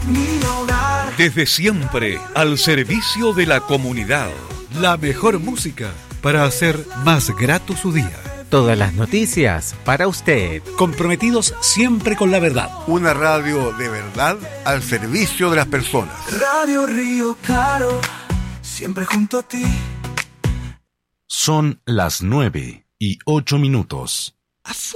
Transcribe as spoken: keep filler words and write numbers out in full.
mi hogar. Desde siempre, al servicio de la comunidad. La mejor música para hacer más grato su día. Todas las noticias para usted. Comprometidos siempre con la verdad. Una radio de verdad al servicio de las personas. Radio Río Claro, siempre junto a ti. Son las nueve y ocho minutos.